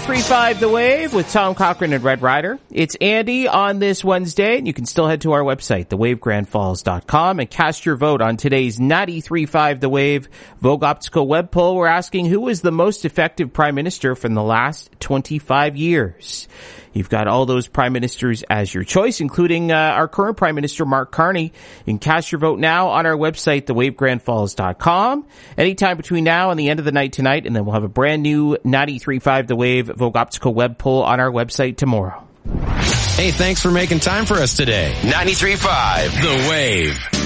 93.5 The Wave with Tom Cochran and Red Rider. It's Andy on this Wednesday, and you can still head to our website, thewavegrandfalls.com, and cast your vote on today's 93.5 The Wave Vogue Optical web poll. We're asking who was the most effective prime minister from the last 25 years. You've got all those prime ministers as your choice, including our current prime minister, Mark Carney. You can cast your vote now on our website, thewavegrandfalls.com, anytime between now and the end of the night tonight, and then we'll have a brand new 93.5 The Wave Vogue Optical web poll on our website tomorrow. Hey, thanks for making time for us today. 93.5 The Wave.